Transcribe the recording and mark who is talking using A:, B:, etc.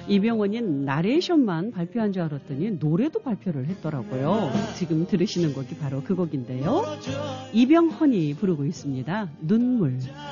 A: 이병헌이 나레이션만 발표한 줄 알았더니 노래도 발표를 했더라고요. 지금 들으시는 곡이 바로 그 곡인데요. 이병헌이 부르고 있습니다. 눈물.